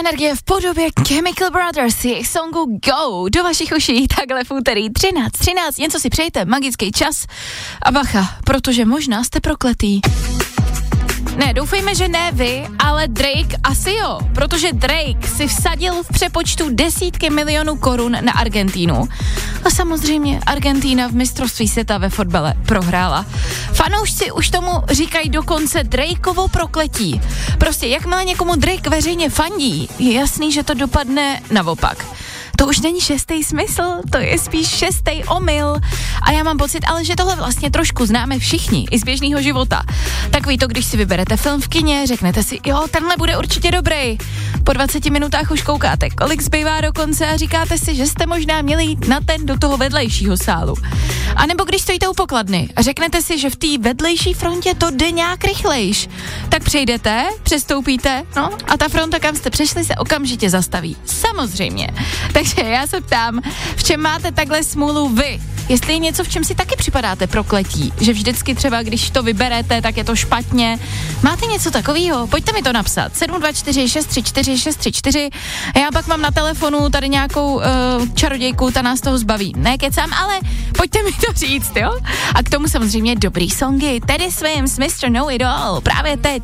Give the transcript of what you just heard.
energie v podobě Chemical Brothers, jejich songu Go do vašich uší takhle v úterý 13, něco si přejte, magický čas a bacha, protože možná jste prokletý. Ne, doufejme, že ne vy, ale Drake asi jo, protože Drake si vsadil v přepočtu desítky milionů korun na Argentínu. A samozřejmě Argentína v mistrovství světa ve fotbale prohrála. Fanoušci už tomu říkají dokonce Drakeovo prokletí. Prostě jakmile někomu Drake veřejně fandí, je jasný, že to dopadne naopak. To už není šestý smysl, to je spíš šestý omyl. A já mám pocit, ale že tohle vlastně trošku známe všichni, i z běžného života. Takový to, když si vyberete film v kině, řeknete si, jo, tenhle bude určitě dobrý. Po 20 minutách už koukáte, kolik zbývá do konce a říkáte si, že jste možná měli jít na ten do toho vedlejšího sálu. A nebo když stojíte u pokladny a řeknete si, že v té vedlejší frontě to jde nějak rychlejš, tak přejdete, přestoupíte, no a ta fronta, kam jste přešli, se okamžitě zastaví. Samozřejmě. Takže já se ptám, v čem máte takhle smůlu vy? Jestli je něco, v čem si taky připadáte prokletí, že vždycky třeba, když to vyberete, tak je to špatně. Máte něco takového? Pojďte mi to napsat. 724 634 634. Já pak mám na telefonu tady nějakou čarodějku, ta nás toho zbaví. Ne, kecám, ale pojďte mi to říct, jo? A k tomu samozřejmě dobrý songy. Tedy Swims, Mr. Know It All. Právě teď